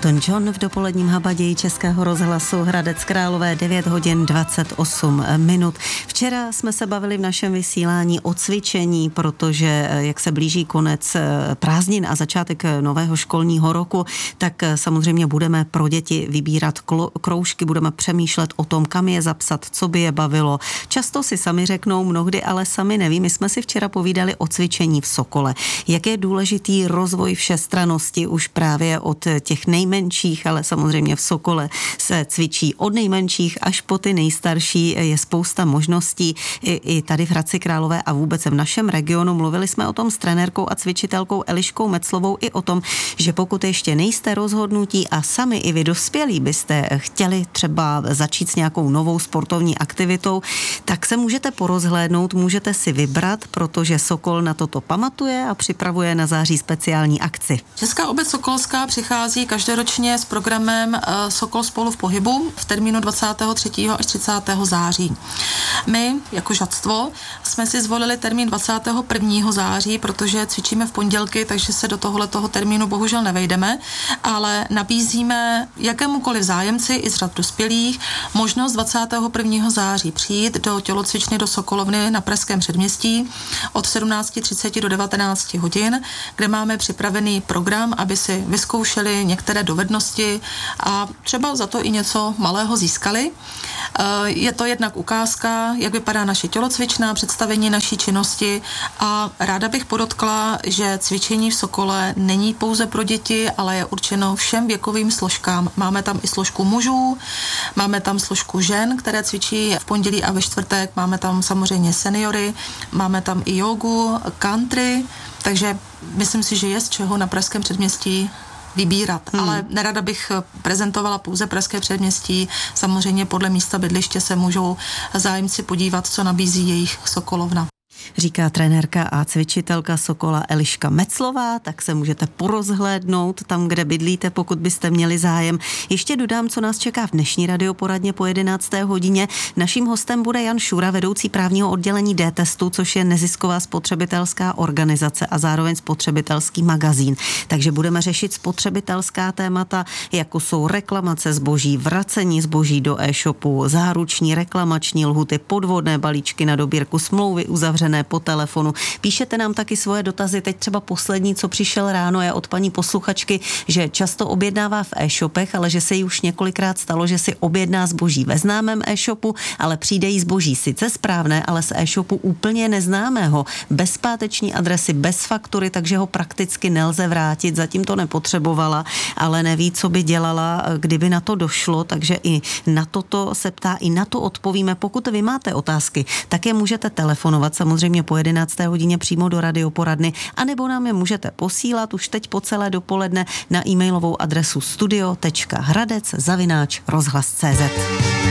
Elton John v dopoledním habaději Českého rozhlasu Hradec Králové 9 hodin 28 minut. Včera jsme se bavili v našem vysílání o cvičení, protože jak se blíží konec prázdnin a začátek nového školního roku, tak samozřejmě budeme pro děti vybírat kroužky, budeme přemýšlet o tom, kam je zapsat, co by je bavilo. Často si sami řeknou, mnohdy ale sami neví. My jsme si včera povídali o cvičení v Sokole. Jak je důležitý rozvoj všestrannosti už právě od těch nejmenších, ale samozřejmě v Sokole se cvičí od nejmenších až po ty nejstarší. Je spousta možností i tady v Hradci Králové a vůbec v našem regionu. Mluvili jsme o tom s trenérkou a cvičitelkou Eliškou Meclovou i o tom, že pokud ještě nejste rozhodnutí a sami i vy dospělí byste chtěli třeba začít s nějakou novou sportovní aktivitou, tak se můžete porozhlédnout, můžete si vybrat, protože Sokol na toto pamatuje a připravuje na září speciální akci. Česká obec Sokolská přichází každoročně s programem Sokol spolu v pohybu v termínu 23. až 30. září. My, jako žadstvo, jsme si zvolili termín 21. září, protože cvičíme v pondělky, takže se do tohoto termínu bohužel nevejdeme, ale nabízíme jakémukoliv zájemci i z řad dospělých možnost 21. září přijít do tělocvičny do Sokolovny na Pražském předměstí od 17:30 do 19 hodin, kde máme připravený program, aby si vyzkoušeli některé dovednosti a třeba za to i něco malého získali. Je to jednak ukázka, jak vypadá naše tělocvična, představení naší činnosti a ráda bych podotkla, že cvičení v Sokole není pouze pro děti, ale je určeno všem věkovým složkám. Máme tam i složku mužů, máme tam složku žen, které cvičí v pondělí a ve čtvrtek, máme tam samozřejmě seniory, máme tam i jogu, country, takže myslím si, že je z čeho na Pražském předměstí vybírat, ale nerada bych prezentovala pouze Pražské předměstí. Samozřejmě podle místa bydliště se můžou zájemci podívat, co nabízí jejich Sokolovna. Říká trenérka a cvičitelka Sokola Eliška Meclová, tak se můžete porozhlédnout tam, kde bydlíte, pokud byste měli zájem. Ještě dodám, co nás čeká v dnešní radioporadně po 11. hodině. Naším hostem bude Jan Šura, vedoucí právního oddělení D-testu, což je nezisková spotřebitelská organizace a zároveň spotřebitelský magazín. Takže budeme řešit spotřebitelská témata, jako jsou reklamace zboží, vracení zboží do e-shopu, záruční reklamační lhuty, podvodné balíčky na dobírku, smlouvy uzavřené po telefonu. Píšete nám taky svoje dotazy. Teď třeba poslední, co přišel ráno, je od paní posluchačky, že často objednává v e-shopech, ale že se jí už několikrát stalo, že si objedná zboží ve známém e-shopu, ale přijde jí zboží sice správné, ale z e-shopu úplně neznámého, bez páteční adresy, bez faktury, takže ho prakticky nelze vrátit. Zatím to nepotřebovala, ale neví, co by dělala, kdyby na to došlo, takže i na toto se ptá, i na to odpovíme. Pokud vy máte otázky, tak je můžete telefonovat samozřejmě po 11. hodině přímo do radioporadny, anebo nám je můžete posílat už teď po celé dopoledne na e-mailovou adresu studio.hradec@rozhlas.cz.